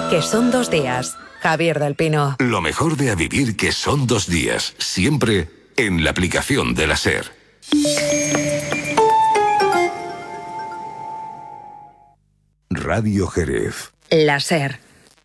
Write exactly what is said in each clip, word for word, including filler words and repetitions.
que son dos días. Javier del Pino. Lo mejor de A Vivir que son dos días. Siempre en la aplicación de la SER. Radio Jerez. La SER.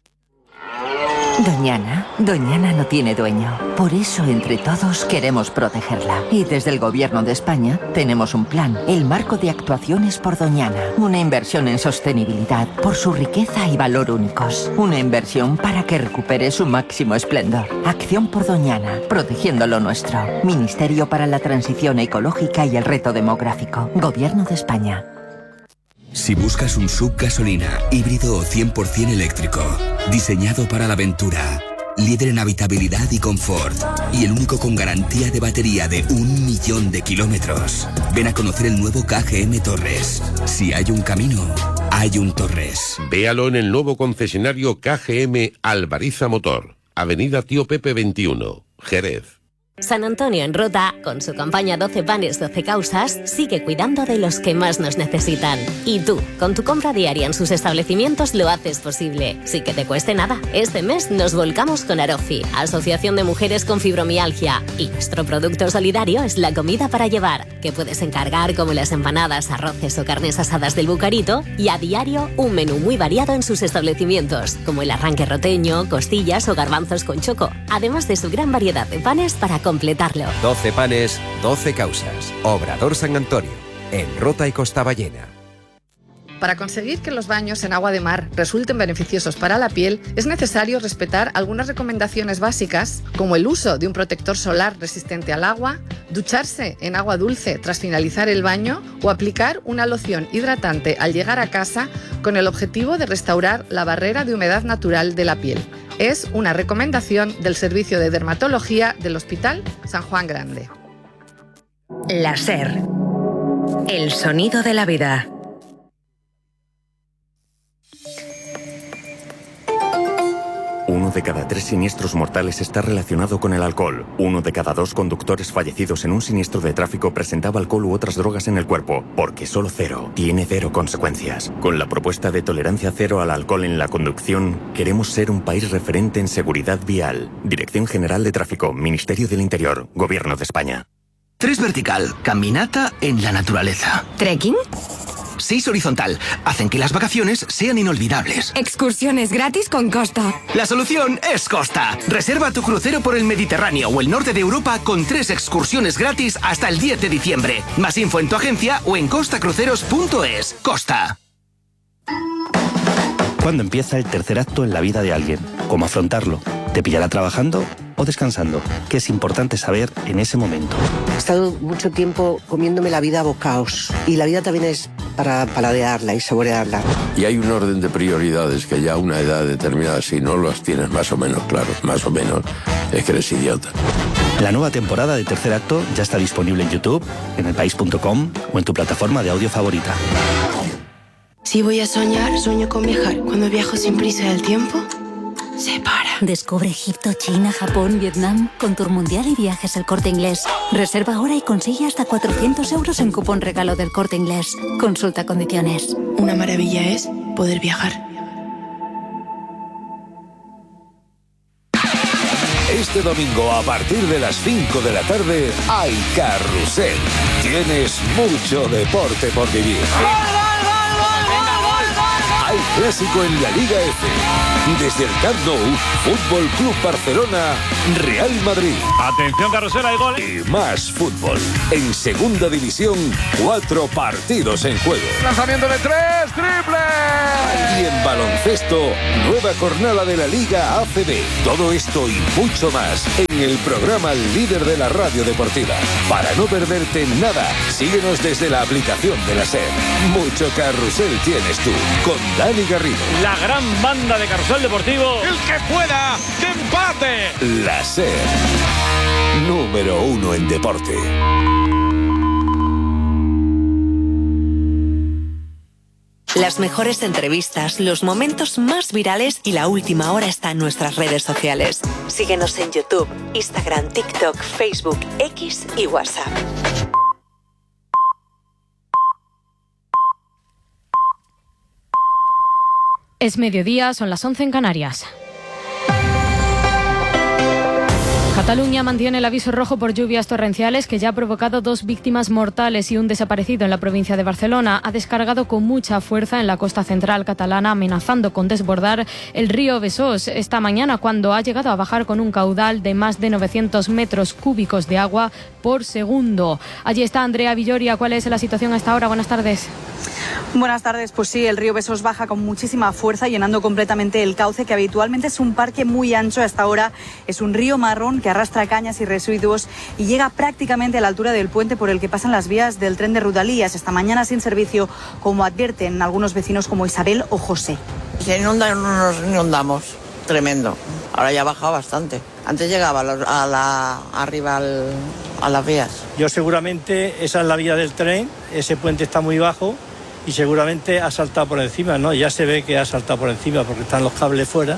Doñana, Doñana no tiene dueño. Por eso, entre todos, queremos protegerla. Y desde el Gobierno de España tenemos un plan, el Marco de Actuaciones por Doñana. Una inversión en sostenibilidad por su riqueza y valor únicos. Una inversión para que recupere su máximo esplendor. Acción por Doñana, protegiendo lo nuestro. Ministerio para la Transición Ecológica y el Reto Demográfico. Gobierno de España. Si buscas un sub gasolina, híbrido o cien por ciento eléctrico, diseñado para la aventura, líder en habitabilidad y confort, y el único con garantía de batería de un millón de kilómetros, ven a conocer el nuevo K G M Torres. Si hay un camino, hay un Torres. Véalo en el nuevo concesionario K G M Albariza Motor, Avenida Tío Pepe veintiuno, Jerez. San Antonio en Rota, con su campaña doce panes, doce causas, sigue cuidando de los que más nos necesitan. Y tú, con tu compra diaria en sus establecimientos, lo haces posible, sin que te cueste nada. Este mes nos volcamos con Arofi, Asociación de Mujeres con Fibromialgia, y nuestro producto solidario es la comida para llevar, que puedes encargar como las empanadas, arroces o carnes asadas del Bucarito, y a diario un menú muy variado en sus establecimientos, como el arranque roteño, costillas o garbanzos con choco, además de su gran variedad de panes para completarlo. doce panes, doce causas. Obrador San Antonio, en Rota y Costa Ballena. Para conseguir que los baños en agua de mar resulten beneficiosos para la piel, es necesario respetar algunas recomendaciones básicas, como el uso de un protector solar resistente al agua, ducharse en agua dulce tras finalizar el baño o aplicar una loción hidratante al llegar a casa con el objetivo de restaurar la barrera de humedad natural de la piel. Es una recomendación del Servicio de Dermatología del Hospital San Juan Grande. La SER. El sonido de la vida. Uno de cada tres siniestros mortales está relacionado con el alcohol. Uno de cada dos conductores fallecidos en un siniestro de tráfico presentaba alcohol u otras drogas en el cuerpo, porque solo cero tiene cero consecuencias. Con la propuesta de tolerancia cero al alcohol en la conducción, queremos ser un país referente en seguridad vial. Dirección General de Tráfico, Ministerio del Interior, Gobierno de España. Tres vertical, caminata en la naturaleza. ¿Trekking? Seis horizontal, hacen que las vacaciones sean inolvidables. Excursiones gratis con Costa. La solución es Costa. Reserva tu crucero por el Mediterráneo o el norte de Europa con tres excursiones gratis hasta el diez de diciembre. Más info en tu agencia o en costa cruceros punto es. Costa. ¿Cuándo empieza el tercer acto en la vida de alguien? ¿Cómo afrontarlo? ¿Te pillará trabajando o descansando? ¿Qué es importante saber en ese momento? He estado mucho tiempo comiéndome la vida a bocaos. Y la vida también es para paladearla y saborearla. Y hay un orden de prioridades que ya a una edad determinada, si no las tienes más o menos claros, más o menos, es que eres idiota. La nueva temporada de Tercer Acto ya está disponible en YouTube, en el país punto com o en tu plataforma de audio favorita. Si voy a soñar, sueño con viajar. Cuando viajo sin prisa del tiempo, se para. Descubre Egipto, China, Japón, Vietnam con Tour Mundial y Viajes El Corte Inglés. Reserva ahora y consigue hasta cuatrocientos euros en cupón regalo del Corte Inglés. Consulta condiciones. Una maravilla es poder viajar. Este domingo a partir de las cinco de la tarde hay Carrusel. Tienes mucho deporte por vivir. Hay clásico en la Liga F. Desde el Camp Nou, Fútbol Club Barcelona, Real Madrid. Atención, Carrusel, hay gol. Y más fútbol. En Segunda División, cuatro partidos en juego. Lanzamiento de tres, triple. Y en baloncesto, nueva jornada de la Liga A C B. Todo esto y mucho más en el programa líder de la radio deportiva. Para no perderte nada, síguenos desde la aplicación de la SER. Mucho Carrusel tienes tú, con Dani Garrido. La gran banda de Carrusel Deportivo. El que pueda, que empate. La SER, número uno en deporte. Las mejores entrevistas, los momentos más virales y la última hora está en nuestras redes sociales. Síguenos en YouTube, Instagram, TikTok, Facebook, X y WhatsApp. Es mediodía, son las once en Canarias. Cataluña mantiene el aviso rojo por lluvias torrenciales que ya ha provocado dos víctimas mortales y un desaparecido en la provincia de Barcelona. Ha descargado con mucha fuerza en la costa central catalana, amenazando con desbordar el río Besós esta mañana, cuando ha llegado a bajar con un caudal de más de novecientos metros cúbicos de agua por segundo. Allí está Andrea Villoria. ¿Cuál es la situación a esta hora? Buenas tardes. Buenas tardes. Pues sí, el río Besós baja con muchísima fuerza, llenando completamente el cauce, que habitualmente es un parque muy ancho. Hasta ahora es un río marrón que arrastra cañas y residuos y llega prácticamente a la altura del puente por el que pasan las vías del tren de Rodalías. Esta mañana sin servicio, como advierten algunos vecinos como Isabel o José. Se inunda, no nos inundamos. Tremendo. Ahora ya ha bajado bastante. Antes llegaba a la, a la, arriba al, a las vías. Yo seguramente, esa es la vía del tren, ese puente está muy bajo y seguramente ha saltado por encima, ¿no? Ya se ve que ha saltado por encima porque están los cables fuera.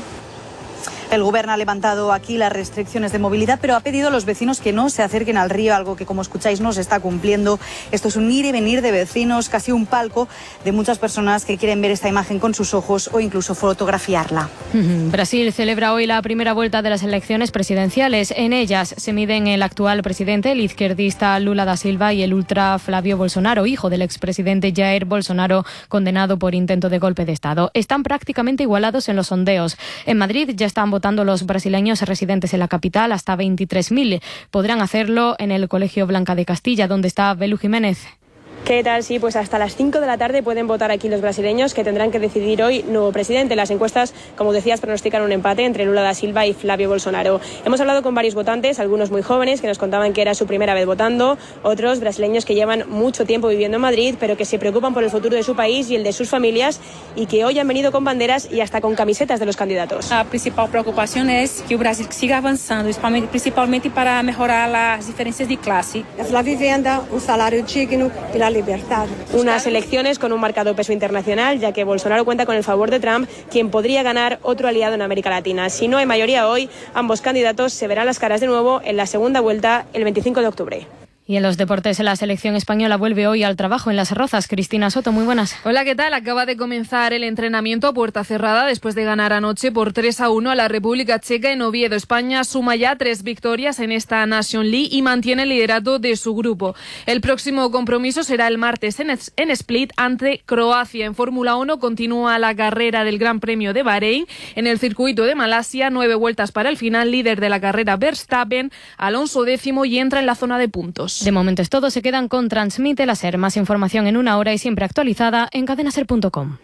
El Gobierno ha levantado aquí las restricciones de movilidad, pero ha pedido a los vecinos que no se acerquen al río, algo que, como escucháis, no se está cumpliendo. Esto es un ir y venir de vecinos, casi un palco de muchas personas que quieren ver esta imagen con sus ojos o incluso fotografiarla. Brasil celebra hoy la primera vuelta de las elecciones presidenciales. En ellas se miden el actual presidente, el izquierdista Lula da Silva, y el ultra Flavio Bolsonaro, hijo del expresidente Jair Bolsonaro, condenado por intento de golpe de Estado. Están prácticamente igualados en los sondeos. En Madrid ya están votando los brasileños residentes en la capital, hasta veintitrés mil. Podrán hacerlo en el Colegio Blanca de Castilla, donde está Belu Jiménez. ¿Qué tal? Sí, pues hasta las cinco de la tarde pueden votar aquí los brasileños, que tendrán que decidir hoy nuevo presidente. Las encuestas, como decías, pronostican un empate entre Lula da Silva y Flavio Bolsonaro. Hemos hablado con varios votantes, algunos muy jóvenes, que nos contaban que era su primera vez votando, otros brasileños que llevan mucho tiempo viviendo en Madrid, pero que se preocupan por el futuro de su país y el de sus familias, y que hoy han venido con banderas y hasta con camisetas de los candidatos. La principal preocupación es que el Brasil siga avanzando, principalmente para mejorar las diferencias de clase. La vivienda, un salario digno y la libertad. Unas elecciones con un marcado peso internacional, ya que Bolsonaro cuenta con el favor de Trump, quien podría ganar otro aliado en América Latina. Si no hay mayoría hoy, ambos candidatos se verán las caras de nuevo en la segunda vuelta el veinticinco de octubre. Y en los deportes, la selección española vuelve hoy al trabajo en Las Rozas. Cristina Soto, muy buenas. Hola, ¿qué tal? Acaba de comenzar el entrenamiento a puerta cerrada después de ganar anoche por tres a uno a la República Checa en Oviedo. España suma ya tres victorias en esta Nation League y mantiene el liderato de su grupo. El próximo compromiso será el martes en, en Split ante Croacia. En Fórmula uno continúa la carrera del Gran Premio de Bahrein. En el circuito de Malasia, nueve vueltas para el final. Líder de la carrera Verstappen, Alonso décimo, y entra en la zona de puntos. De momento es todo, se quedan con Transmite la SER. Más información en una hora y siempre actualizada en cadena ser punto com.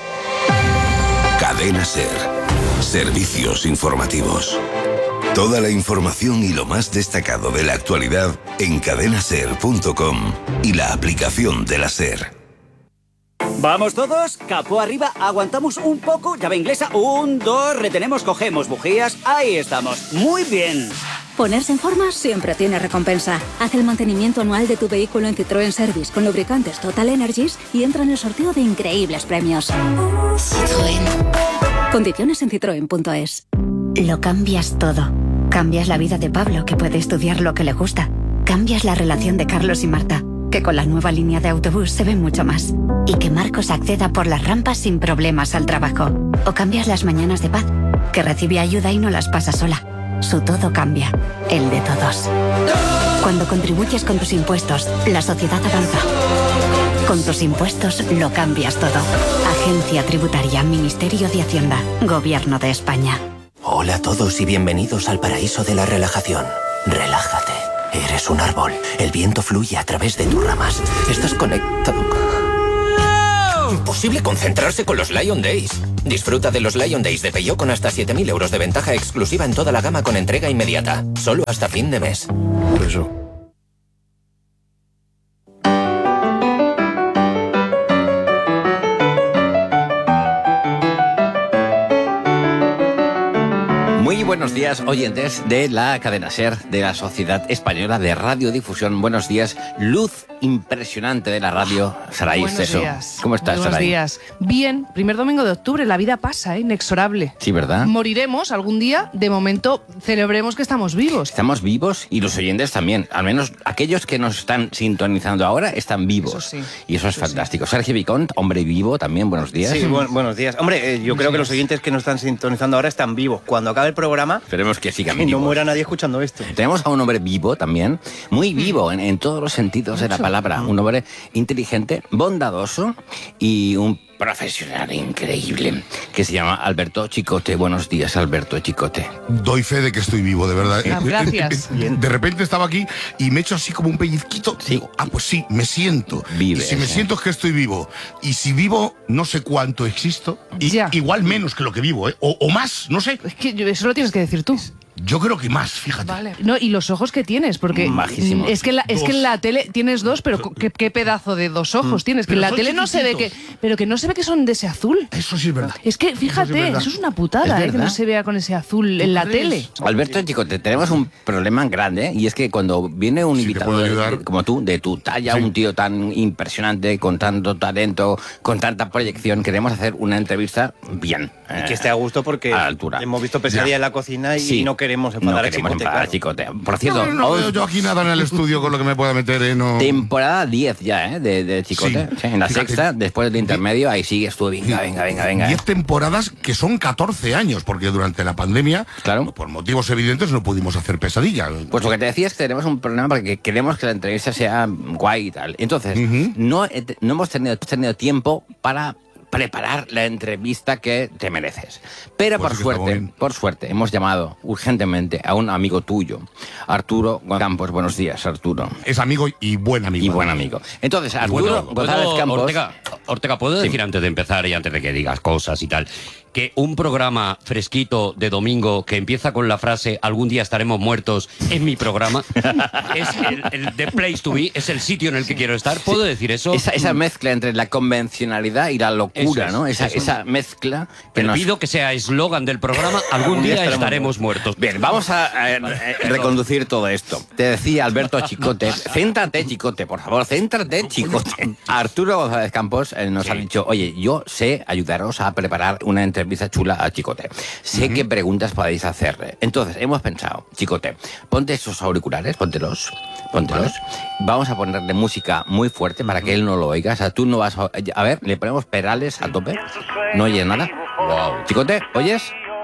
Cadena SER. Servicios informativos. Toda la información y lo más destacado de la actualidad en cadena ser punto com y la aplicación de la SER. ¿Vamos todos? Capó arriba, aguantamos un poco, llave inglesa, un, dos, retenemos, cogemos bujías, ahí estamos, muy bien. Ponerse en forma siempre tiene recompensa. Haz el mantenimiento anual de tu vehículo en Citroën Service con lubricantes Total Energies y entra en el sorteo de increíbles premios. Citroën. Condiciones en citroen punto es. Lo cambias todo. Cambias la vida de Pablo, que puede estudiar lo que le gusta. Cambias la relación de Carlos y Marta, que con la nueva línea de autobús se ve mucho más. Y que Marcos acceda por las rampas sin problemas al trabajo. O cambias las mañanas de Paz, que recibe ayuda y no las pasa sola. Su todo cambia, el de todos. Cuando contribuyes con tus impuestos, la sociedad avanza. Con tus impuestos lo cambias todo. Agencia Tributaria, Ministerio de Hacienda, Gobierno de España. Hola a todos y bienvenidos al paraíso de la relajación. Relájate. Eres un árbol. El viento fluye a través de tus ramas. Estás conectado. Imposible concentrarse con los Lion Days. Disfruta de los Lion Days de Peugeot con hasta siete mil euros de ventaja exclusiva en toda la gama con entrega inmediata. Solo hasta fin de mes. Eso. Muy Muy buenos días, oyentes de la cadena SER, de la Sociedad Española de Radiodifusión. Buenos días, luz impresionante de la radio. Saray Buenos Esteso. días. ¿Cómo estás, Buenos Saray? días. Bien, primer domingo de octubre, la vida pasa, ¿eh? Inexorable. Sí, ¿verdad? Moriremos algún día, de momento celebremos que estamos vivos. Estamos vivos y los oyentes también. Al menos aquellos que nos están sintonizando ahora están vivos. Eso sí. Y eso es fantástico. Sergio Vicont, hombre vivo también, buenos días. Sí, bu buenos días. Hombre, eh, yo creo que los oyentes que nos están sintonizando ahora están vivos. Cuando acabe el programa, esperemos que sigan que vivos. no muera nadie escuchando esto. Tenemos a un hombre vivo también, muy vivo en, en todos los sentidos de la palabra. Un hombre inteligente, bondadoso y un profesional increíble que se llama Alberto Chicote. Buenos días, Alberto Chicote. Doy fe de que estoy vivo, de verdad. Ah, gracias. De repente estaba aquí y me he hecho así como un pellizquito. Sí. Digo, ah, pues sí, me siento. Vives, y si me ¿eh? siento es que estoy vivo. Y si vivo, no sé cuánto existo. Y Ya. igual menos que lo que vivo, ¿eh? O, o más, no sé. Es que yo- eso lo tienes que decir tú. Yo creo que más, fíjate. Vale. No, y los ojos que tienes, porque Majísimo. es que, en la, es que en Dos. la tele tienes dos, pero co- ¿qué, qué pedazo de dos ojos tienes? Que Pero en la son tele no se ve que, chiquititos. pero que no se ve que son de ese azul. Eso sí es verdad. Es que fíjate, eso es, verdad. una putada, Es ¿eh? Que verdad. no se vea con ese azul en la crees? tele. Alberto Chicote, tenemos un problema grande, ¿eh? Y es que cuando viene un Si te invitado puedo de- ayudar. de- como tú, de tu talla, Sí. un tío tan impresionante, con tanto talento, con tanta proyección, queremos hacer una entrevista bien. Y que esté a gusto porque a la altura. hemos visto Pesadilla Ya. en la cocina y Sí. no queremos No enfadar a queremos Chicote, enfadar a claro. Chicote. Por cierto, No, no hoy- veo yo aquí nada en el estudio con lo que me pueda meter, ¿eh? No. temporada diez ya, ¿eh? De, de Chicote. Sí. Sí, en la Fíjate. sexta, después del intermedio, ahí sigues tú. Venga, venga, venga, venga. Diez temporadas que son catorce años, porque durante la pandemia, Claro. por motivos evidentes, no pudimos hacer Pesadilla. Pues lo que te decía es que tenemos un problema porque queremos que la entrevista sea guay y tal. Entonces, Ujú. no, he te- no hemos tenido, tenido tiempo para preparar la entrevista que te mereces. Pero Pues por sí que está muy suerte, bien. por suerte, hemos llamado urgentemente a un amigo tuyo, Arturo Campos. Buenos días, Arturo. Es amigo y buen amigo. Y buen amigo. Entonces, Arturo Bueno, González ¿puedo, Campos... Ortega, Ortega, ¿puedo Sí. decir antes de empezar y antes de que digas cosas y tal, que un programa fresquito de domingo que empieza con la frase algún día estaremos muertos en mi programa es el, el the place to be, es el sitio en el que quiero estar? ¿Puedo decir eso? Esa, esa mezcla entre la convencionalidad y la locura, Eso es, ¿no? Esa, eso es. esa mezcla que Te nos... pido que sea eslogan del programa algún día estaremos muertos. Bien, vamos a, a- a reconducir todo esto. Te decía Alberto Chicote, céntrate, Chicote, por favor, céntrate, Chicote. Arturo González Campos eh, nos ha dicho, oye, yo sé ayudaros a preparar una entrevista chula a Chicote. Sé qué preguntas podéis hacerle. Entonces, hemos pensado, Chicote, ponte esos auriculares, póntelos, póntelos. Vamos a ponerle música muy fuerte para que él no lo oiga. O sea, tú no vas a... A ver, le ponemos perales a tope. ¿No oyes nada? Wow. Chicote, ¿oyes?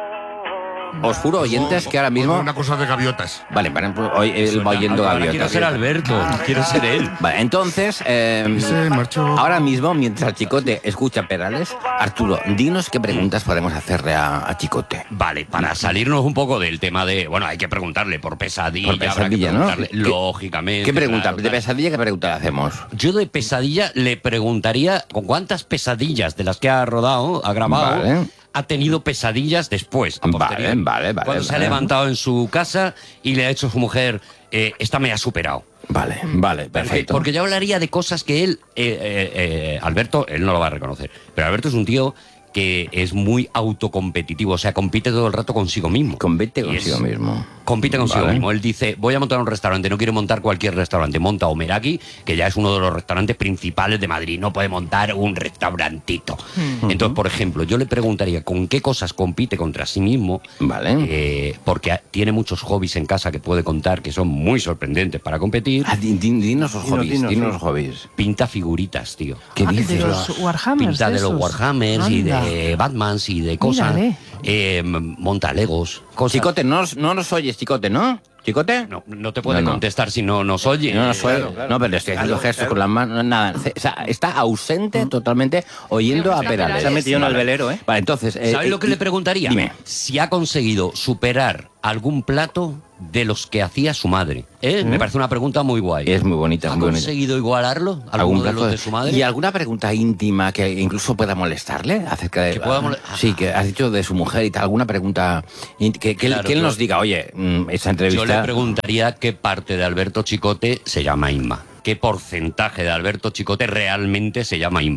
Os juro, oyentes, que ahora mismo... Una cosa de gaviotas. Vale, por ejemplo, hoy él va oyendo Ahora gaviotas. quiero ser Alberto, quiero ser él. Vale, entonces, eh, Se marchó. ahora mismo, mientras Chicote escucha Perales, Arturo, dinos qué preguntas podemos hacerle a, a Chicote. Vale, para salirnos un poco del tema de... Bueno, hay que preguntarle por pesadilla. Por pesadilla, habrá ¿no? que preguntarle, ¿Qué- lógicamente. ¿Qué pregunta? claro, ¿De claro. pesadilla qué pregunta le hacemos? Yo de pesadilla le preguntaría con cuántas pesadillas de las que ha rodado, ha grabado, Vale. ha tenido pesadillas después. a Vale, posteriori. vale, vale, Cuando se ha vale. levantado en su casa y le ha hecho a su mujer, eh, esta me ha superado. Vale, vale, perfecto. Porque yo hablaría de cosas que él, eh, eh, eh, Alberto, él no lo va a reconocer, pero Alberto es un tío que es muy autocompetitivo, o sea, compite todo el rato consigo mismo. Compite Y consigo es- mismo. Compite consigo Vale. mismo. Él dice, voy a montar un restaurante, no quiere montar cualquier restaurante, monta Omeraki, que ya es uno de los restaurantes principales de Madrid, no puede montar un restaurantito. Entonces, por ejemplo, yo le preguntaría con qué cosas compite contra sí mismo, Vale. eh, porque ha- tiene muchos hobbies en casa que puede contar que son muy sorprendentes para competir. Ah, di- di- dinos los Dinos, hobbies, dinos, dinos sí. los hobbies. Pinta figuritas, tío. ¿Qué Ah, de dices? los Warhammers. Pinta de, esos. los Warhammers y Anda. de Batmans y de cosas. Mírale. Eh, monta Legos, cosas. Chicote, no, nos- no nos oyes, Chicote, ¿no? ¿Chicote? No, no te puede No, no. contestar si no nos oye. No, nos oye. Claro, claro. No, pero le estoy haciendo Claro, gestos claro. con las manos, nada. O sea, está ausente totalmente oyendo Pero a está Perales. Se ha metido en el Vale. velero, ¿eh? Vale, entonces... eh, ¿Sabes lo que eh, le preguntaría? Dime. Si ha conseguido superar algún plato de los que hacía su madre. ¿Eh? Me parece una pregunta muy guay. Es muy bonita, ¿Ha muy bonita. conseguido igualarlo? ¿Algún ¿Alguno de plato los de- de su madre? ¿Y alguna pregunta íntima que incluso pueda molestarle acerca de... Que pueda mole- Sí, que has dicho de su mujer y tal. ¿Alguna pregunta ínt- que, que él- Claro, que él yo- nos diga, oye, mm, esa Yo entrevista... le preguntaría qué parte de Alberto Chicote se llama Inma. ¿Qué porcentaje de Alberto Chicote realmente se llama Inma?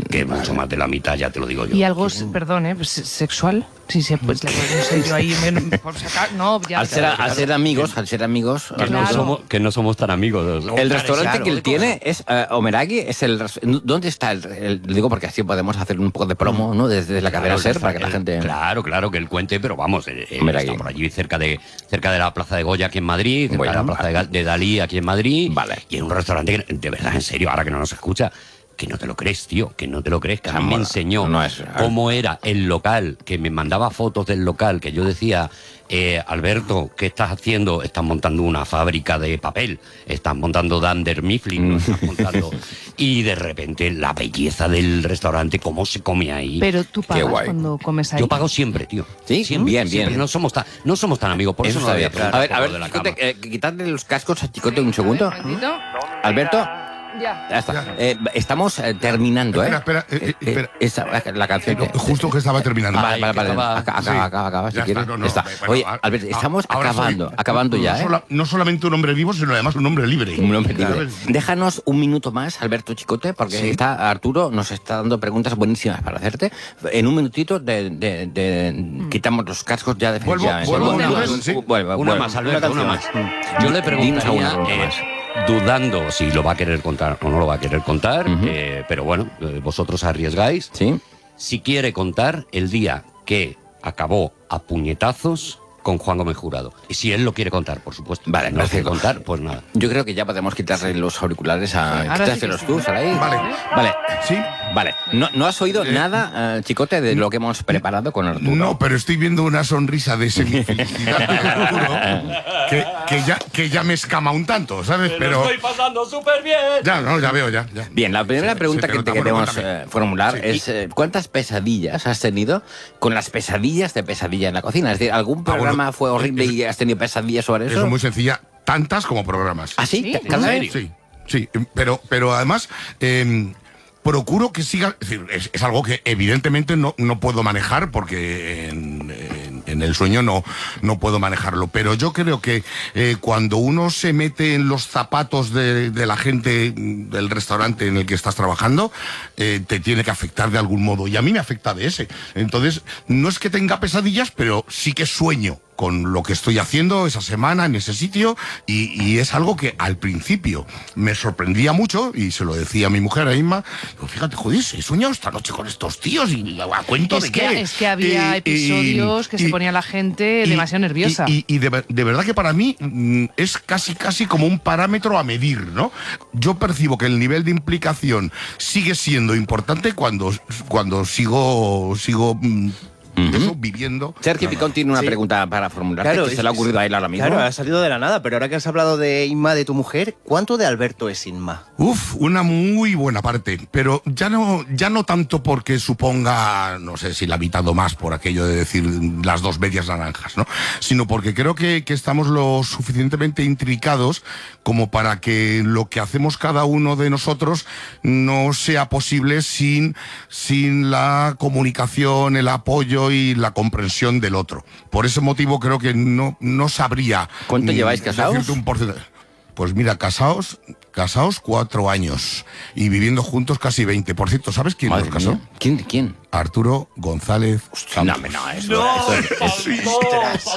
que mucho más de la mitad, ya te lo digo yo. Y algo, perdón, ¿eh? ¿Sexual? Sí, sí, pues le no sé, yo ahí me, por sacar, no, ya al, ser, al ser amigos, al ser amigos, que, claro. no somos, que no somos tan amigos. El claro, restaurante claro, que él tiene es uh, Omeragi, es el ¿dónde está el, el digo porque así podemos hacer un poco de promo, ¿no? Desde la cadena claro, SER para que la gente Claro, claro que él cuente, pero vamos, él, él está por allí cerca de cerca de la Plaza de Goya aquí en Madrid, cerca bueno, de la Plaza de, de Dalí aquí en Madrid, vale. Y en un restaurante que, de verdad, en serio, ahora que no nos escucha, que no te lo crees, tío, que no te lo crees, que a mí me enseñó no es, cómo era el local, que me mandaba fotos del local, que yo decía, eh, Alberto, ¿qué estás haciendo? Estás montando una fábrica de papel, estás montando Dunder Mifflin, ¿no? Estás montando... Y de repente la belleza del restaurante, cómo se come ahí. Pero tú pagas cuando comes ahí. Yo pago siempre, tío. Sí, siempre, bien, siempre. bien. No somos tan, no somos tan amigos, por eso, eso no había claro. A ver, a ver, Chicote, eh, quitarle los cascos a Chicote un segundo. Alberto. Ya. Ya está. Ya. Eh, estamos eh, terminando, espera, ¿eh? Espera, eh, eh, espera. Esa, la canción. Eh, justo que estaba terminando. Vale, vale, vale. Acaba, acaba, sí. acaba, acaba, si quieres. Está, no, no, está. bueno, Oye, Alberto, estamos acabando, soy, acabando ya, no, ¿eh? sola, no solamente un hombre vivo, sino además un hombre libre. Un hombre libre. Déjanos un minuto más, Alberto Chicote, porque sí. está Arturo nos está dando preguntas buenísimas para hacerte. En un minutito de, de, de mm. quitamos los cascos ya de Vuelvo, ya, vuelvo, una, vuelvo, más, sí. vuelve, una vuelve. más, Alberto, una, una más. Yo le preguntaría, una, una más. Dudando si lo va a querer contar o no lo va a querer contar, uh-huh. eh, pero bueno, eh, vosotros arriesgáis. ¿Sí? Si quiere contar el día que acabó a puñetazos con Juan Gómez Jurado. Y si él lo quiere contar, por supuesto. Vale, no lo quiere contar, pues nada. Yo creo que ya podemos quitarle los auriculares a... Sí, quítatelos sí tú, Saray. Vale. Vale. ¿Sí? Vale. ¿No, no has oído eh, nada, uh, Chicote, de lo que hemos preparado con Arturo? No, pero estoy viendo una sonrisa de semifelicidad de Arturo que, que, ya, que ya me escama un tanto, ¿sabes? Me pero lo estoy pasando súper bien. Ya, no, ya veo, ya. ya. Bien, la primera sí, pregunta sí, que te queremos bueno, eh, formular sí. es eh, ¿cuántas pesadillas has tenido con las pesadillas de pesadilla en la cocina? Es decir, ¿algún programa ah, bueno, fue horrible es, y has tenido pesadillas sobre eso? Eso es muy sencilla, tantas como programas. ¿Ah, sí? ¿Sí? ¿Cada vez? Sí, sí, pero, pero además... Eh, procuro que siga, es, decir, es, es algo que evidentemente no, no puedo manejar porque en, en, en el sueño no, no puedo manejarlo, pero yo creo que eh, cuando uno se mete en los zapatos de, de la gente del restaurante en el que estás trabajando, eh, te tiene que afectar de algún modo, y a mí me afecta de ese. Entonces, no es que tenga pesadillas, pero sí que sueño con lo que estoy haciendo esa semana en ese sitio, y, y es algo que al principio me sorprendía mucho, y se lo decía a mi mujer, a Inma, digo, fíjate, joder, he soñado esta noche con estos tíos y a cuento es de que, qué. Es que había y, episodios y, que y, se ponía la gente y, demasiado nerviosa. Y, y, y de, de verdad que para mí mm, es casi casi como un parámetro a medir, ¿no? Yo percibo que el nivel de implicación sigue siendo importante cuando, cuando sigo, sigo mm, Uh-huh. Eso, viviendo. Sergio Picón tiene una sí. pregunta para formularte, claro, que es, se le ha ocurrido a él ahora mismo. Claro, ha salido de la nada, pero ahora que has hablado de Inma, de tu mujer, ¿cuánto de Alberto es Inma? Uf, una muy buena parte, pero ya no, ya no tanto porque suponga, no sé si la ha habitado más por aquello de decir las dos medias naranjas, ¿no? Sino porque creo que, que estamos lo suficientemente intricados como para que lo que hacemos cada uno de nosotros no sea posible sin, sin la comunicación, el apoyo y la comprensión del otro. Por ese motivo creo que no, no sabría... ¿Cuánto lleváis casados? Un porcentaje. Pues mira, casados, casados cuatro años y viviendo juntos casi veinte. Por cierto, ¿sabes quién Madre nos casó? Mía. ¿Quién? ¿Quién? Arturo González Campos. No, no, eso, no, eso es... Eso es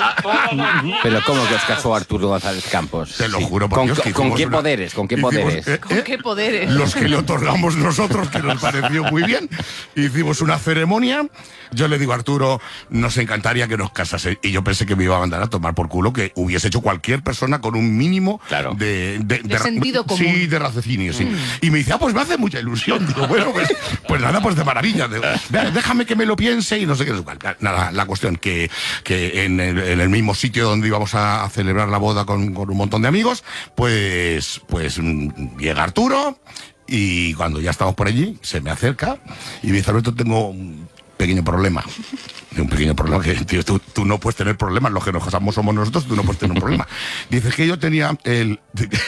pero ¿cómo que os casó Arturo González Campos? Te lo juro por ¿Con, Dios. ¿Con, ¿con qué una... poderes? ¿Con qué hicimos, poderes? Eh, eh, ¿Con qué poderes? Los que le otorgamos nosotros, que nos pareció muy bien. Hicimos una ceremonia. Yo le digo a Arturo, nos encantaría que nos casase. Y yo pensé que me iba a mandar a tomar por culo que hubiese hecho cualquier persona con un mínimo claro. de, de, de, de sentido común. Sí, de raciocinio, sí. Mm. Y me dice, ah, pues me hace mucha ilusión. Digo, bueno, pues, pues nada, pues de maravilla. Déjame que me lo piense y no sé qué. Nada, la cuestión que, que en, el, en el mismo sitio donde íbamos a, a celebrar la boda con, con un montón de amigos, pues, pues llega Arturo y cuando ya estamos por allí, se me acerca y me dice, Alberto, tengo un pequeño problema. Un pequeño problema que, tío, tú, tú no puedes tener problemas, los que nos casamos somos nosotros, tú no puedes tener un problema. Dices que yo tenía el...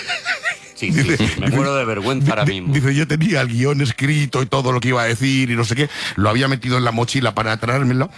Sí, dice, sí, me muero de vergüenza ahora mismo. Dice, yo tenía el guión escrito y todo lo que iba a decir y no sé qué, lo había metido en la mochila para traérmelo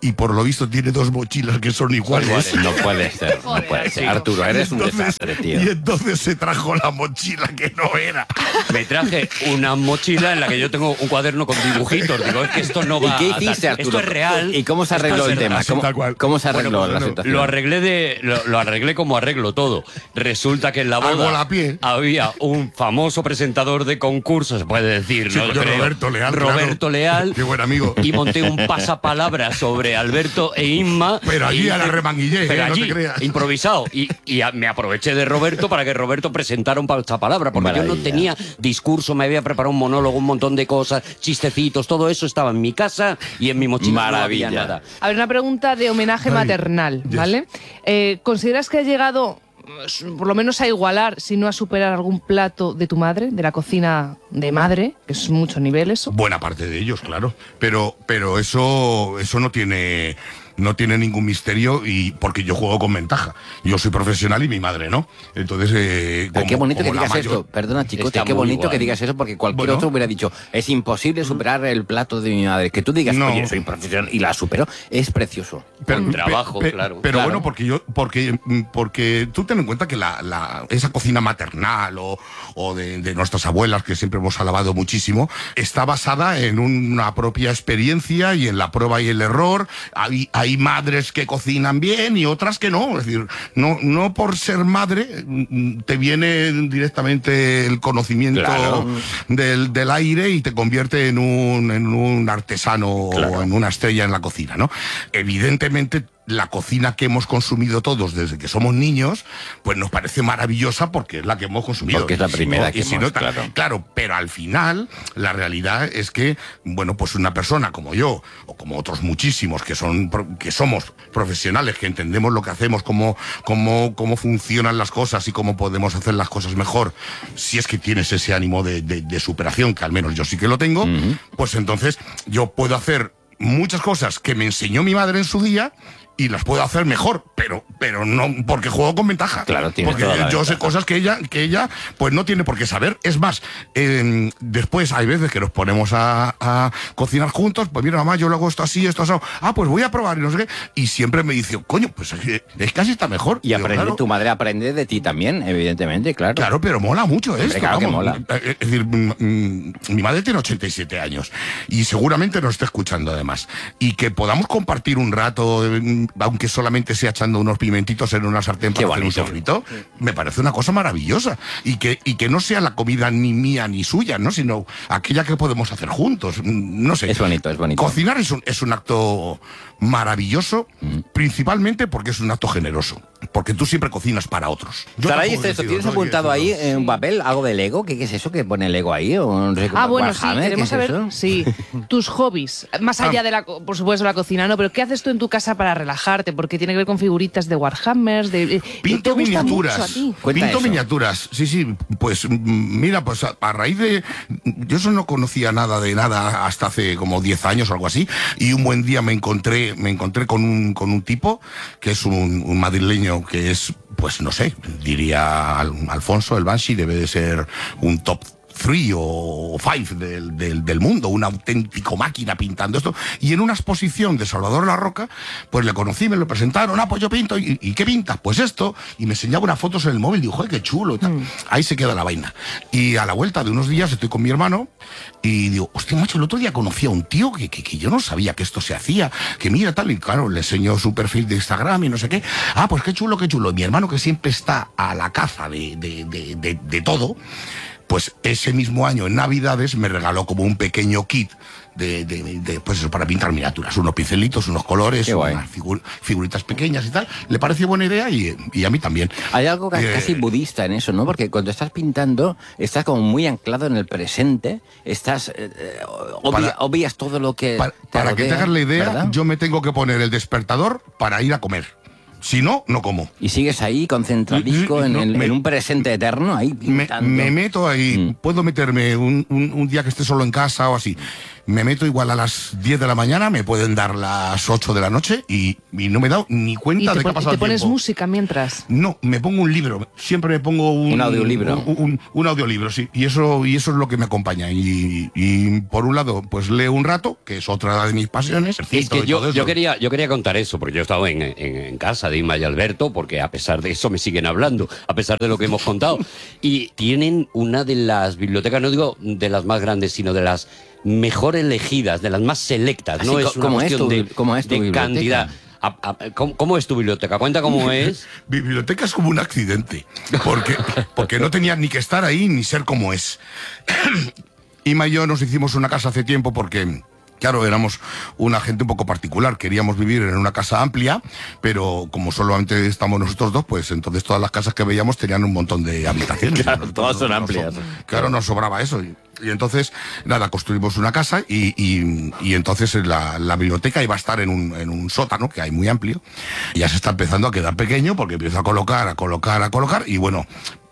y por lo visto tiene dos mochilas que son iguales. No puede ser, no Joder, puede ser. sí. Arturo, eres un Entonces- desastre, tío. Y entonces se trajo la mochila que no era. Me traje una mochila en la que yo tengo un cuaderno con dibujitos. Digo, es que esto no ¿Y va qué a- hiciste, Arturo? Esto es real. ¿Y cómo se Esto arregló es el tema? verdad. ¿Cómo, tal cual. cómo se arregló Bueno, la pues, situación? Lo arreglé de lo, lo arreglé como arreglo todo. Resulta que en la Al boda volapié. había un famoso presentador de concursos, se puede decir, Sí, ¿no? yo, Creo. Roberto Leal, Roberto claro. Leal. Qué buen amigo. Y monté un pasapalabra sobre Alberto e Inma. Pero allí y a la hice- remanguillé, pero ¿eh? No te allí, creas. improvisado. Y, y a- me aproveché de Roberto para que Roberto presentara un pasapalabra, porque yo no Maravilla. tenía discurso, me había preparado un monólogo, un montón de cosas, chistecitos, todo eso estaba en mi casa y en mi mochila Maravilla. no había nada. A ver, una pregunta de homenaje Ay, maternal, yes. ¿vale? Eh, ¿Consideras que has llegado, eh, por lo menos a igualar, si no a superar algún plato de tu madre, de la cocina de madre, que es mucho nivel eso? Buena parte de ellos, claro. Pero, pero eso, eso no tiene, no tiene ningún misterio y porque yo juego con ventaja. Yo soy profesional y mi madre no. Entonces, eh, Pero como- qué bonito que como la digas mayor- esto. Perdona, chicote, Está qué muy bonito guay. que digas eso porque cualquier Bueno. otro hubiera dicho, es imposible superar el plato de mi madre. Que tú digas, No. oye, soy profesional y la supero, es precioso. Con pe- trabajo, pe- claro. Pero Claro. bueno, porque yo, porque, porque tú ten en cuenta que la, la- esa cocina maternal o, o de, de nuestras abuelas, que siempre hemos alabado muchísimo, está basada en una propia experiencia y en la prueba y el error. Hay, hay madres que cocinan bien y otras que no. Es decir, no, no por ser madre mm, te viene directamente el conocimiento Claro. del, del aire y te convierte en un, en un artesano o en una estrella en la cocina, ¿no? Evidentemente, la cocina que hemos consumido todos desde que somos niños, pues nos parece maravillosa porque es la que hemos consumido. Porque es la Y si primera no- que y si hemos, no, ta- claro. Claro, pero al final, la realidad es que, bueno, pues una persona como yo, o como otros muchísimos que son pro- que somos profesionales, que entendemos lo que hacemos, cómo, cómo, cómo funcionan las cosas y cómo podemos hacer las cosas mejor, si es que tienes ese ánimo de, de- de superación, que al menos yo sí que lo tengo, pues entonces yo puedo hacer muchas cosas que me enseñó mi madre en su día y las puedo hacer mejor, pero pero no porque juego con ventaja. Claro, tienes porque toda la yo sé ventaja. cosas que ella que ella pues no tiene por qué saber. Es más, eh, después hay veces que nos ponemos a, a cocinar juntos, pues mira mamá, yo lo hago esto así, esto así. Ah, pues voy a probar y no sé qué. Y siempre me dice, coño, pues es que es casi está mejor. Y Digo, aprende, claro, tu madre aprende de ti también, evidentemente, claro. Claro, pero mola mucho Hombre, esto. claro que vamos. mola. Eh, Es decir, mm, mm, mi madre tiene ochenta y siete años y seguramente nos está escuchando además. Y que podamos compartir un rato, eh, aunque solamente sea echando unos pimentitos en una sartén para Qué hacer un bonito. sofrito, me parece una cosa maravillosa. Y que, y que no sea la comida ni mía ni suya, ¿no? Sino aquella que podemos hacer juntos. Mm, No sé. Es bonito, es bonito. Cocinar es un, es un acto maravilloso, Mm. principalmente porque es un acto generoso. Porque tú siempre cocinas para otros. Yo Saray, tampoco esto, decido, ¿tienes ¿no? apuntado Y ahí eso- en un papel algo de Lego? ¿Qué, qué es eso que pone Lego ahí? O no sé, Ah, bueno, sí, Warhammer, ¿qué queremos es saber, eso? sí, tus hobbies, más Ah. allá de la, co- por supuesto, la cocina, ¿no? Pero ¿qué haces tú en tu casa para relajarte? Porque tiene que ver con figuritas de Warhammer, de... eh, ¿te Pinto gusta miniaturas. mucho a ti? Cuenta Pinto eso. miniaturas. Sí, sí. Pues mm, mira, pues a, a raíz de. Yo eso no conocía nada de nada hasta hace como diez años o algo así. Y un buen día me encontré, me encontré con un, con un tipo que es un, un madrileño que es, pues no sé, diría Al- Alfonso, el Banshee, debe de ser un top three o five del, del, del mundo, una auténtico máquina pintando esto. Y en una exposición de Salvador La Roca, pues le conocí, me lo presentaron, ah, pues yo pinto. ¿Y, y qué pintas? Pues esto. Y me enseñaba unas fotos en el móvil, digo, joder, qué chulo. Y tal. Ahí se queda la vaina. Y a la vuelta de unos días estoy con mi hermano y digo, hostia, macho, el otro día conocí a un tío que, que, que yo no sabía que esto se hacía, que mira tal, y claro, le enseñó su perfil de Instagram y no sé qué. Ah, pues qué chulo, qué chulo. Y mi hermano, que siempre está a la caza de, de, de, de, de todo, pues ese mismo año en Navidades me regaló como un pequeño kit de, de, de, pues eso, para pintar miniaturas, unos pincelitos, unos colores, Qué guay. unas figu- figuritas pequeñas y tal. Le pareció buena idea y, y a mí también. Hay algo ca- Eh, casi budista en eso, ¿no? Porque cuando estás pintando, estás como muy anclado en el presente, estás eh, eh, obvia- Para- obvias todo lo que Para, te para que te rodea, hagas la idea, ¿verdad? yo me tengo que poner el despertador para ir a comer. Si no, no como. Y sigues ahí concentradico en, No, en- me- en un presente eterno, ahí Me, pintando. me meto ahí, Mm. puedo meterme un, un- un día que esté solo en casa o así. me meto igual a las diez de la mañana, me pueden dar las ocho de la noche y, y no me he dado ni cuenta ¿Y te, de que ha pasado ¿y te pones tiempo. música mientras? No, me pongo un libro. Siempre me pongo un... Un audiolibro. Un, un, un audiolibro, sí. Y eso, y eso es lo que me acompaña. Y, y por un lado, pues leo un rato, que es otra de mis pasiones. Es que yo, yo, quería, yo quería contar eso, porque yo he estado en, en, en casa de Inma y Alberto, porque a pesar de eso me siguen hablando, a pesar de lo que hemos contado. Y tienen una de las bibliotecas, no digo de las más grandes, sino de las mejor elegidas, de las más selectas. Así, no es una ¿cómo cuestión es tu, de, cómo es tu de biblioteca? cantidad. A, a, ¿cómo, ¿Cómo es tu biblioteca? Cuenta cómo es. Biblioteca es como un accidente, porque, porque no tenía ni que estar ahí ni ser como es. Ima y yo nos hicimos una casa hace tiempo porque... Claro, éramos una gente un poco particular, queríamos vivir en una casa amplia, pero como solamente estamos nosotros dos, pues entonces todas las casas que veíamos tenían un montón de habitaciones. Claro, todas son amplias. Claro, nos sobraba eso. Y, y entonces, nada, construimos una casa y, y, y entonces la, la biblioteca iba a estar en un, en un sótano, que hay muy amplio, y ya se está empezando a quedar pequeño porque empiezo a colocar, a colocar, a colocar, y bueno...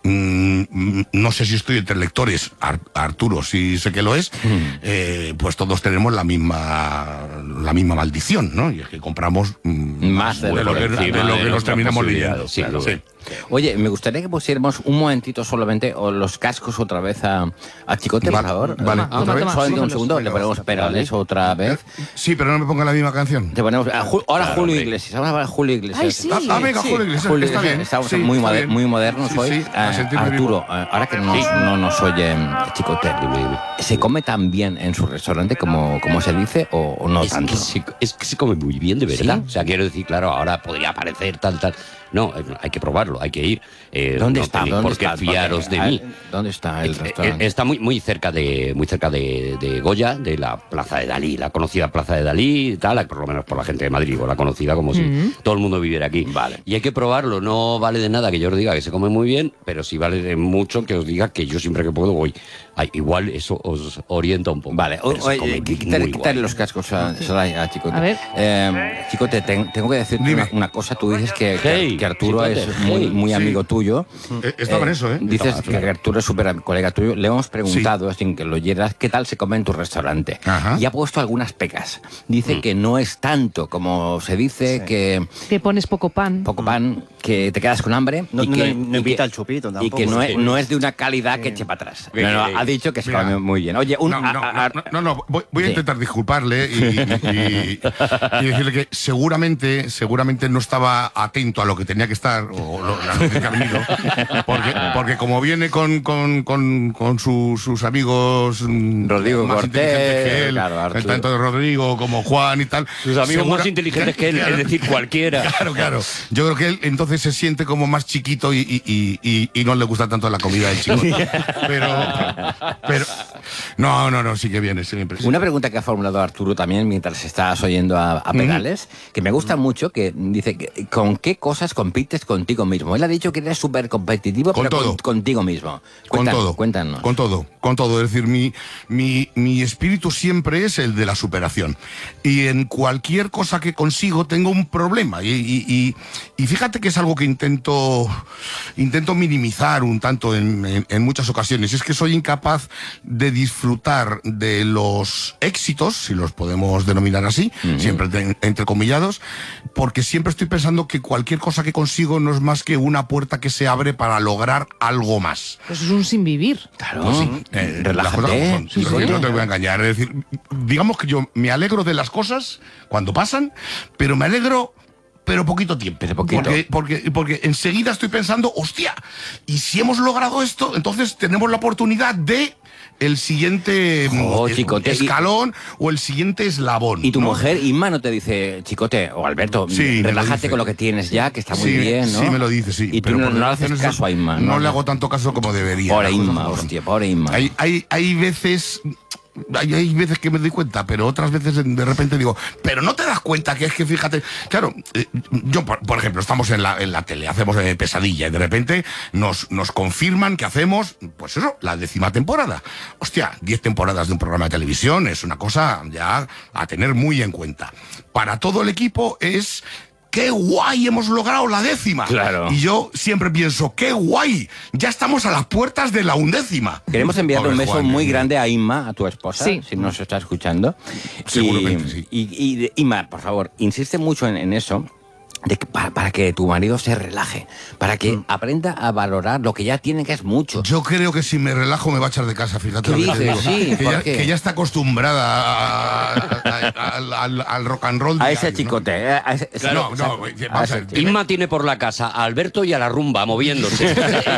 Mm, no sé si estoy entre lectores, Ar Arturo sí sé que lo es, mm. eh, pues todos tenemos la misma la misma maldición, ¿no? Y es que compramos mm, más de, de lo que, de lo que nos terminamos leyendo. Sí, claro, sí. Oye, me gustaría que pusiéramos un momentito solamente o los cascos otra vez a, a Chicote, por favor. Vale, ah, otra vez. Solamente un segundo, le ponemos Perales otra vez. Sí, pero no me ponga la misma canción. Te ponemos a Ju ahora claro, Julio Iglesias, ahora Julio Iglesias. Ay, sí. Ah, ah, venga, sí. Julio Iglesias, Julio está bien. Estamos sí, muy, está moder bien. muy modernos sí, hoy. Sí, uh, Arturo, vivo. uh, ahora que no nos, sí. no nos oye Chicote, ¿se come tan bien en su restaurante como, como se dice o, o no es tanto? Que se, es que se come muy bien, de verdad. ¿Sí? O sea, quiero decir, claro, ahora podría parecer tal, tal... No, hay que probarlo, hay que ir. Eh, ¿Dónde no está? tenéis ¿Dónde por qué está? fiaros Porque, de mí. ¿Dónde está el Eh, restaurante? eh, Está muy, muy cerca de, muy cerca de, de Goya, de la Plaza de Dalí, la conocida Plaza de Dalí, tal, por lo menos por la gente de Madrid, o la conocida como si Mm. todo el mundo viviera aquí. Vale. Y hay que probarlo, no vale de nada que yo os diga que se come muy bien, pero sí vale de mucho que os diga que yo siempre que puedo voy. Ay, igual eso os orienta un poco. Vale, o, Pero se come oye, muy quitarle, guay. quitarle los cascos a, a, a Chicote. A ver. Eh, Chicote, ten, tengo que decirte una, una cosa. Tú dices que, que, Hey, que Arturo Chicote, es muy, hey. muy Sí. amigo tuyo. Eh, estaba en eso, ¿eh? Dices Estaba, que claro. Arturo es súper colega tuyo. Le hemos preguntado, sin que lo oyeras, qué tal se come en tu restaurante. Ajá. Y ha puesto algunas pecas. Dice Mm. que no es tanto como se dice, Sí. que Que pones poco pan. poco pan, que te quedas con hambre. No, y no, que, no y invita que- al chupito Y tampoco. que no Sí. es, no es de una calidad que eche para atrás. Bien, No, no, bien. ha dicho que se Mira. come muy bien. Oye, un, No, no, a- no, a- no, no, no, voy, voy a Sí. intentar disculparle y, y- y decirle que seguramente, seguramente no estaba atento a lo que tenía que estar, o lo, la noticia que ha venido, porque, porque como viene con, con, con, con su- sus amigos mm, Rodrigo más Cortés, inteligentes que él, claro, Arturo. tanto de Rodrigo como Juan y tal. Sus amigos segura- más inteligentes que él, es decir, cualquiera. Claro, claro. Yo creo que él entonces se siente como más chiquito y, y, y, y- y no le gusta tanto la comida del chico. Pero, pero, no, no, no, sí que viene, siempre. Una pregunta que ha formulado Arturo también mientras estás oyendo a, a Perales, que me gusta mucho, que dice, que, ¿con qué cosas compites contigo mismo? Él ha dicho que eres súper competitivo, Con pero todo. con- contigo mismo. Con Cuéntanos, todo. Cuéntanos. Con todo, con todo. Es decir, mi, mi, mi espíritu siempre es el de la superación. Y en cualquier cosa que consigo tengo un problema. Y, y, y, y fíjate que es algo que intento, intento minimizar un tanto en, en, en muchas ocasiones. Es que soy incapaz de disfrutar de los éxitos, si los podemos denominar así, Ujú. siempre de- entrecomillados, porque siempre estoy pensando que cualquier cosa que consigo no es más que una puerta que se abre para lograr algo más. Eso es un sin vivir. Claro, Pues sí, eh, relájate. las cosas como son. Sí, Pero sí. no te voy a engañar. Es decir, digamos que yo me alegro de las cosas cuando pasan, pero me alegro pero poquito tiempo. Pero poquito. Porque, porque, porque enseguida estoy pensando, hostia, y si hemos logrado esto, entonces tenemos la oportunidad de el siguiente Oh, mm, Chicote, y- escalón o el siguiente eslabón. Y tu ¿no? mujer, Inma, no te dice, Chicote o Alberto, Sí, me lo relájate dice. con lo que tienes ya, que está muy Sí, bien, ¿no? sí, me lo dice, sí. Y tú pero no, por no le haces razones caso a Inma. No, le hago tanto caso como debería. Pobre las cosas Inma, como son. hostia, pobre Inma. Hay, hay, hay veces... Hay, hay veces que me doy cuenta, pero otras veces de repente digo, pero no te das cuenta que es que fíjate, claro, eh, yo por, por ejemplo, estamos en la, en la tele, hacemos eh, Pesadilla y de repente nos, nos confirman que hacemos, pues eso, la décima temporada. Hostia, diez temporadas de un programa de televisión es una cosa ya a tener muy en cuenta. Para todo el equipo es ¡qué guay! Hemos logrado la décima. Claro. Y yo siempre pienso, ¡qué guay! Ya estamos a las puertas de la undécima. Queremos enviarle Pobre un beso Juan, muy eh. grande a Inma, a tu esposa, Sí. si nos está escuchando. Seguramente, y, sí. Y, y, Inma, por favor, insiste mucho en, en eso. De que, para, para que tu marido se relaje, para que Mm. aprenda a valorar lo que ya tiene, que es mucho. Yo creo que si me relajo me va a echar de casa, fíjate. ¿Qué lo que te dices? digo. Sí, que, ¿por ya, qué? que ya está acostumbrada a- a- a- al, al- al rock and roll. A diario, ese ¿no? chicote. eh, a ese- Claro, ese- no, no, a vamos a ese ver. chico. Inma tiene por la casa a Alberto y a la rumba moviéndose.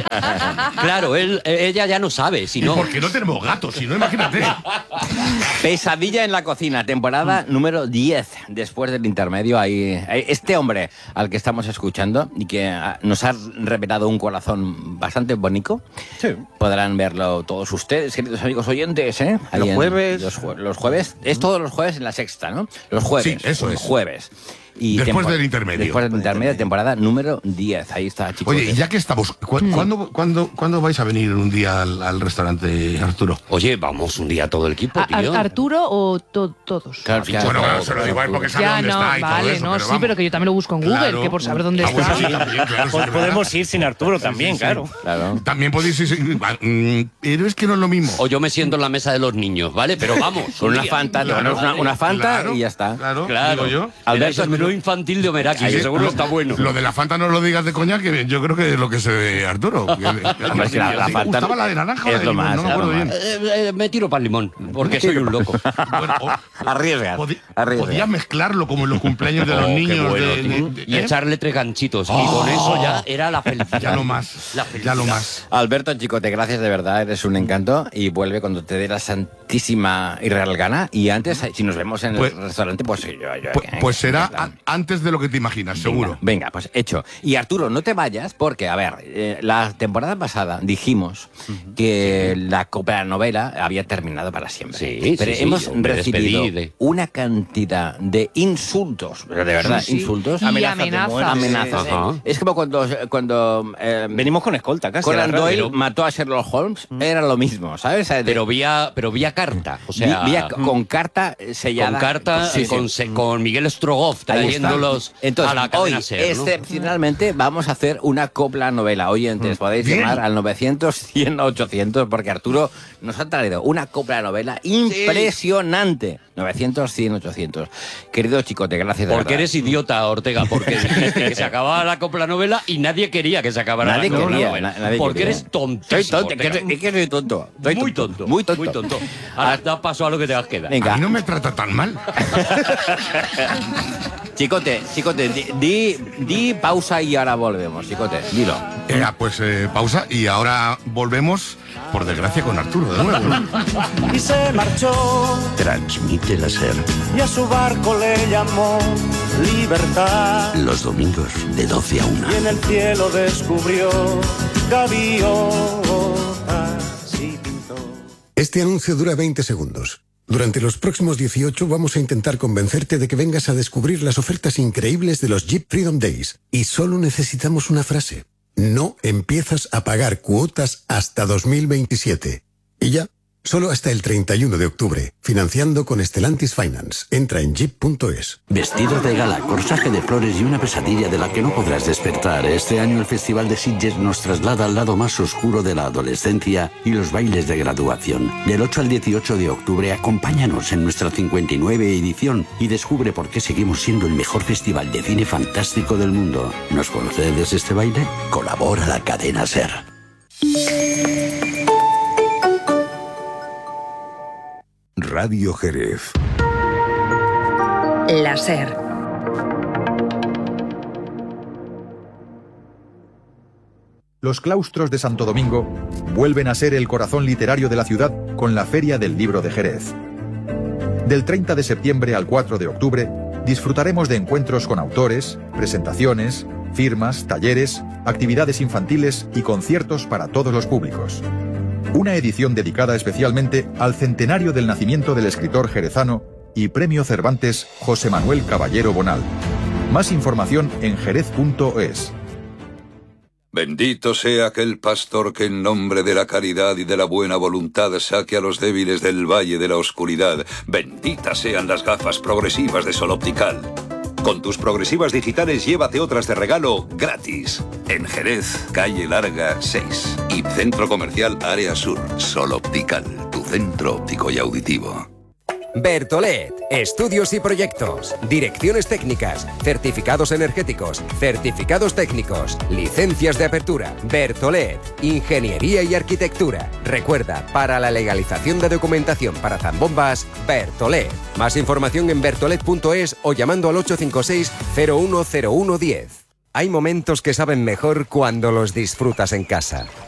Claro, él, ella ya no sabe, si Y no... porque no tenemos gatos, si no, imagínate. Pesadilla en la cocina, temporada número diez, después del intermedio. Ahí, ahí- este hombre al que estamos escuchando y que ah, nos ha revelado un corazón bastante bonito, podrán verlo todos ustedes, queridos amigos oyentes, ¿eh? Ahí Los en- jueves. Los, jue- los jueves, es todos los jueves en la Sexta, ¿no? Los jueves. Sí, eso los es. jueves. Y Después tempo- del intermedio. Después del intermedio, temporada número diez. Ahí está, chicos. Oye, y ya que estamos, ¿cu ¿cuándo, cuándo, cuándo vais a venir un día al, al restaurante, Arturo? Oye, vamos un día todo el equipo, ¿A- tío. Ar- ¿Arturo o to- todos? Claro, claro, Bueno, claro, bueno, se lo digo a él porque sabe Ya dónde no, está y vale, todo eso. no, pero sí, vamos. pero que yo también lo busco en Google, Claro. que por saber dónde Ah, está. bueno, sí, también, claro, sí, Pues es podemos verdad. ir sin Arturo Sí, también, sí, sí. claro. Claro. También podéis ir, sin- mm, pero es que no es lo mismo. O yo me siento en la mesa de los niños, ¿vale? Pero vamos. Con un una día. Fanta, te Claro, pones una, una Fanta claro, y ya está. Claro, Claro. digo yo. Alberto, el menú infantil de Omeraki, Sí, que seguro lo- está bueno. Lo de la Fanta no lo digas de coña, que yo creo que es lo que se ve Arturo. Que- Hombre, es que la- la ¿te Fanta gustaba la de naranja o la es de lo limón? más, No me es lo acuerdo más. bien. Eh, eh, me tiro para el limón, porque soy un loco. Bueno, o- Arriesga. Podi- arriesga. Podías mezclarlo como en los cumpleaños de los Oh, qué niños. bueno, de- tío. de- Y ¿eh? echarle tres ganchitos. Y Oh. con eso ya era la felicidad. Ya lo más. La Ya felicidad. lo más. Alberto Chicote, gracias de verdad, eres un encanto y vuelve cuando te dé la santísima y real gana. Y antes, si nos vemos en Pues- el restaurante, pues yo, yo Pues, eh, pues será en plan, a- antes de lo que te imaginas, seguro. Venga, venga, pues hecho. Y Arturo, no te vayas porque, a ver, eh, la temporada pasada dijimos que la novela había terminado para siempre. Sí, pero sí, sí, hemos yo me recibido despedí de- una cantidad de insultos, pero de verdad, Sí, sí. insultos. Y Amenazas de amenazas. muerte. Amenazas. Ajá. Es como cuando, cuando eh, Venimos con escolta casi. a la Conan radio. Doyle mató a Sherlock Holmes, era lo mismo, ¿sabes? De- Pero vía, pero vía carta. O sea, vi- vía- con carta sellada. con carta, Sí, sí. con, se- con Miguel Strogoff Ahí está. trayéndolos Entonces, a la hoy, cadena SER, ¿no? excepcionalmente, vamos a hacer una copla novela. Oyentes, podéis Bien. llamar al novecientos, cien, ochocientos, porque Arturo nos ha traído una copla novela impresionante. novecientos, cien, ochocientos. Querido Chicote, gracias de Porque verdad. eres idiota, Ortega, porque dijiste que se acababa la copla novela y nadie quería que se acabara Nadie la copla quería, novela. na- nadie porque quería. eres tontísimo. Soy tonto, Ortega. que, que soy tonto. Soy Muy tonto. Muy tonto. Muy tonto. Ahora da paso a lo que te vas a quedar. Venga. A mí no me trata tan mal. Chicote, Chicote, di, di, di pausa y ahora volvemos. Chicote, dilo. Eh, pues eh, pausa y ahora volvemos, por desgracia, con Arturo de nuevo. Y se marchó Transmite la SER. y a su barco le llamó Libertad. Los domingos de doce a una. Y en el cielo descubrió gaviotas y pintó. Este anuncio dura veinte segundos. Durante los próximos dieciocho vamos a intentar convencerte de que vengas a descubrir las ofertas increíbles de los Jeep Freedom Days. Y solo necesitamos una frase. No empiezas a pagar cuotas hasta dos mil veintisiete. Y ya, solo hasta el treinta y uno de octubre. Financiando con Stellantis Finance. Entra en jeep punto es. Vestido de gala, corsaje de flores y una pesadilla de la que no podrás despertar. Este año el Festival de Sitges nos traslada al lado más oscuro de la adolescencia y los bailes de graduación. Del ocho al dieciocho de octubre, acompáñanos en nuestra cincuenta y nueve edición y descubre por qué seguimos siendo el mejor festival de cine fantástico del mundo. ¿Nos concedes este baile? Colabora la cadena SER. Radio Jerez. La SER. Los claustros de Santo Domingo vuelven a ser el corazón literario de la ciudad con la Feria del Libro de Jerez. Del treinta de septiembre al cuatro de octubre disfrutaremos de encuentros con autores, presentaciones, firmas, talleres, actividades infantiles y conciertos para todos los públicos. Una edición dedicada especialmente al centenario del nacimiento del escritor jerezano y Premio Cervantes José Manuel Caballero Bonal. Más información en jerez punto es. Bendito sea aquel pastor que en nombre de la caridad y de la buena voluntad saque a los débiles del valle de la oscuridad. Benditas sean las gafas progresivas de Sol Optical. Con tus progresivas digitales llévate otras de regalo gratis. En Jerez, calle Larga seis. Y Centro Comercial Área Sur. Sol Optical, tu centro óptico y auditivo. Bertolet, estudios y proyectos, direcciones técnicas, certificados energéticos, certificados técnicos, licencias de apertura. Bertolet, ingeniería y arquitectura. Recuerda, para la legalización de documentación para zambombas, Bertolet. Más información en bertolet punto es o llamando al ocho cinco seis cero uno cero uno uno cero. Hay momentos que saben mejor cuando los disfrutas en casa.